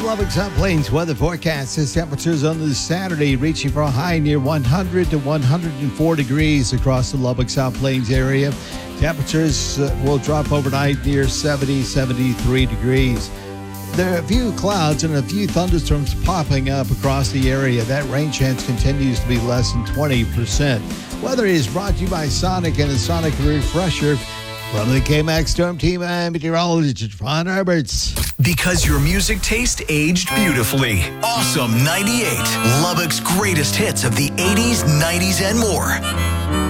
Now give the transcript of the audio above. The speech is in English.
Lubbock South Plains weather forecast says temperatures on this Saturday reaching for a high near 100 to 104 degrees across the Lubbock South Plains area. Temperatures will drop overnight near 73 degrees. There are a few clouds and a few thunderstorms popping up across the area. That rain chance continues to be less than 20%. Weather is brought to you by Sonic and a Sonic Refresher. From the KMAX Storm Team, I'm meteorologist Ron Roberts. Because your music taste aged beautifully. Awesome 98. Lubbock's greatest hits of the 80s, 90s, and more.